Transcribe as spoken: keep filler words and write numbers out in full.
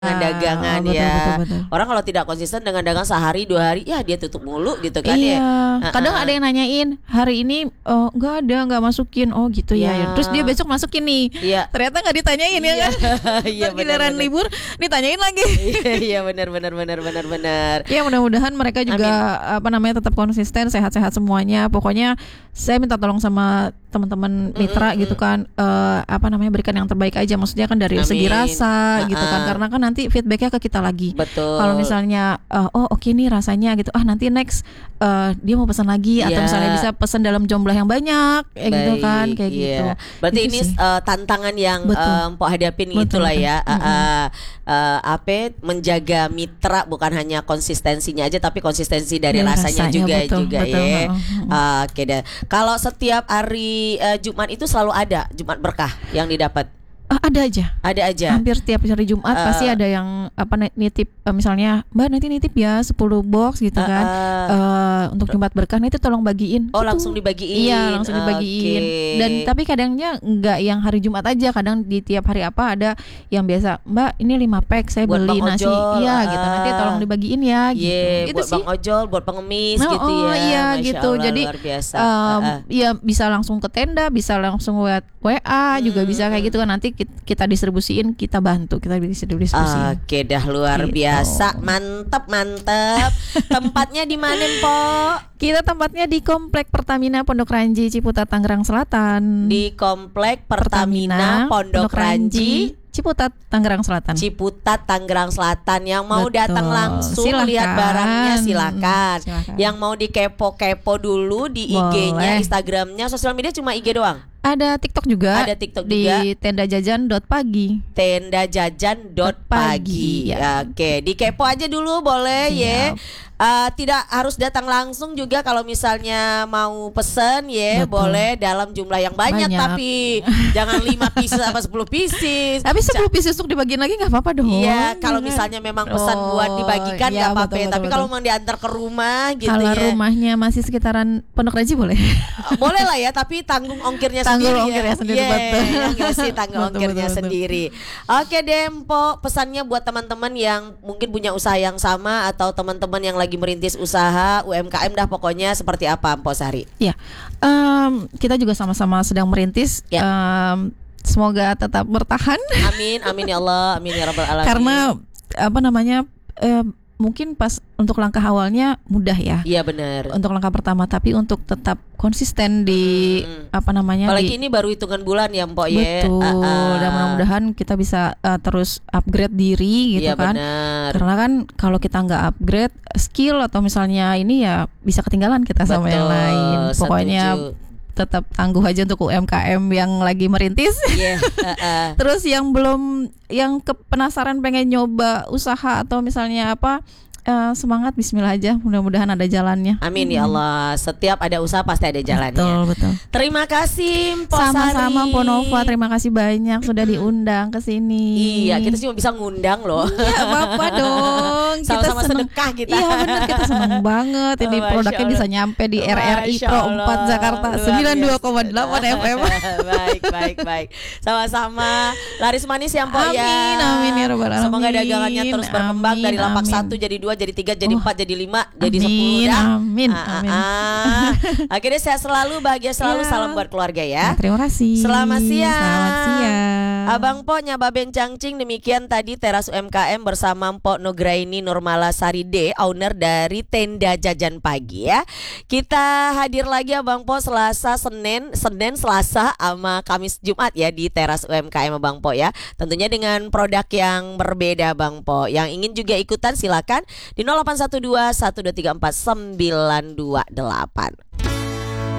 dengan dagangan betul, ya. betul, betul. Orang kalau tidak konsisten dengan dagang sehari dua hari, ya dia tutup mulu gitu kan iya. ya. Kadang Uh-uh. ada yang nanyain hari ini oh, nggak ada nggak masukin oh gitu ya. Ya. Terus dia besok masukin nih. Iya. Ternyata nggak ditanyain ya Iya. kan. Iya, Ntar giliran benar-benar. libur ditanyain lagi. Iya iya benar benar benar benar benar. Ya mudah-mudahan mereka juga apa namanya tetap konsisten, sehat-sehat semuanya. Pokoknya saya minta tolong sama teman-teman mitra Mm-mm. gitu kan, eh, apa namanya berikan yang terbaik aja. Maksudnya kan dari Amin. segi rasa gitu kan, Uh-uh. karena kan nanti feedbacknya ke kita lagi. Betul. Kalau misalnya uh, oh oke nih rasanya gitu, ah nanti next uh, dia mau pesan lagi atau Iya. misalnya bisa pesan dalam jumlah yang banyak, kayak gitu kan, Baik, kayak iya. gitu. Berarti Itu ini sih. uh, tantangan yang Betul. uh, Mpok hadapin Betul, itulah betul. ya. Uh, Mm-mm. uh, uh, apa menjaga mitra bukan hanya konsistensinya aja tapi konsistensi dari Dari rasanya, rasanya, juga betul, juga betul. ya. Mm-mm. Uh, Oke deh. Kalau setiap hari uh, Jumat itu selalu ada Jumat berkah yang didapat. Ah, ada aja. Ada aja. Hampir setiap hari Jumat Uh, pasti ada yang apa nitip, uh, misalnya Mbak nanti nitip ya sepuluh box gitu Uh, kan, uh. uh, untuk Jumat berkah. Nah itu tolong bagiin. Oh, Gitu. langsung dibagiin. Iya langsung dibagiin. Oke. Dan tapi kadangnya nggak yang hari Jumat aja, kadang di tiap hari apa ada yang biasa Mbak ini lima pack saya Buat beli Bang nasi. Ojol, Iya uh, gitu, nanti tolong dibagiin ya gitu. Iya, Itu buat sih. Bang Ojol, buat pengemis Oh, gitu oh, ya. iya Masya gitu. Allah, Jadi luar biasa. um, Uh-uh. ya bisa langsung ke tenda, bisa langsung lewat W A juga Hmm. bisa kayak gitu kan. Nanti kita, kita distribusiin, kita bantu, kita bisa distribusiin. Oke dah luar Gitu. biasa, mantep mantep. Tempatnya di mana Mpok? Kita tempatnya di Komplek Pertamina Pondok Ranji, Ciputat, Tangerang Selatan. Di Komplek Pertamina Pondok Ranji, Ciputat, Tangerang Selatan. Ciputat, Tangerang Selatan. Yang mau Betul. datang langsung Silakan. lihat barangnya silakan. Silakan. Yang mau dikepo-kepo dulu di I G-nya, Boleh. Instagramnya, sosial media cuma I G doang. Ada TikTok juga. Ada TikTok di juga. tenda jajan dot pagi. Tenda jajan dot pagi. Pagi, ya. Oke, dikepo aja dulu boleh ya. Siap. Uh, tidak harus datang langsung juga kalau misalnya mau pesen ya, Betul. boleh dalam jumlah yang banyak, Banyak. tapi jangan lima pieces apa sepuluh pieces. Tapi sepuluh pieces untuk dibagiin lagi nggak apa-apa dong. Iya, kalau Iya kan? misalnya memang pesan Oh, buat dibagikan iya, nggak apa-apa. betul, betul, Tapi betul. kalau mau diantar ke rumah gitu Kalau ya, rumahnya masih sekitaran Pondok Ranji boleh. boleh lah ya. Tapi tanggung ongkirnya Tanggung sendiri. ongkirnya ya. sendiri, Iya, betul. ya nggak sih, tanggung Betul, ongkirnya betul, betul. sendiri. Oke deh, Mpok, pesannya buat teman-teman yang mungkin punya usaha yang sama atau teman-teman yang lagi merintis usaha U M K M dah pokoknya seperti apa Mpok Sari? Ya, em, kita juga sama-sama sedang merintis. Ya. Em, semoga tetap bertahan Amin, amin ya Allah, amin ya Rabbal Alamin. karena apa namanya em, mungkin pas untuk langkah awalnya mudah ya. Iya benar. Untuk langkah pertama, tapi untuk tetap konsisten di Hmm. apa namanya Apalagi di, ini baru hitungan bulan ya Mpok ya. betul. Ah, ah. Dan mudah-mudahan kita bisa uh, terus upgrade diri gitu Iya kan. benar. Karena kan kalau kita nggak upgrade skill atau misalnya ini ya bisa ketinggalan kita sama yang Betul, lain. Pokoknya setuju. tetap tangguh aja untuk U M K M yang lagi merintis. Iya, ah, ah. Terus yang belum, yang ke penasaran pengen nyoba usaha atau misalnya apa, eh, semangat, Bismillah aja. Mudah-mudahan ada jalannya. Amin ya Allah. Setiap ada usaha pasti ada jalannya. Betul, betul. Terima kasih Mpok Sama-sama Sari. Mpok Nova, terima kasih banyak sudah diundang ke sini. Iya, kita cuma bisa ngundang loh. Iya, apa-apa dong. Sama-sama seneng- sedekah kita. Iya benar, kita senang banget. Ini Masya produknya Allah. bisa nyampe di R R I Masya Pro Allah, empat Jakarta luar sembilan puluh dua koma biasa. delapan F M. Baik, baik, baik. Sama-sama. Laris manis ya Mpok ya. Amin, amin ya Rabbal Alamin. Semoga dagangannya terus berkembang Amin, dari lapak amin. satu jadi dua, jadi tiga, jadi Oh, empat, jadi lima, jadi amin, sepuluh dah. amin, Ah, ah, amin. ah. Akhirnya sehat selalu, bahagia selalu. Ya. Salam buat keluarga ya. Ya, terima kasih. Selamat siang. Selamat siang. Abang Po Nyaba Bencangcing, demikian tadi teras U M K M bersama Mpok Nugraini Nurmala Saride, owner dari Tenda Jajan Pagi ya. Kita hadir lagi Abang Po Selasa, Senin, Senin, Selasa sama Kamis, Jumat ya di teras U M K M Abang Po ya. Tentunya dengan produk yang berbeda Bang Po. Yang ingin juga ikutan silakan di nol delapan satu dua satu dua tiga empat sembilan dua delapan.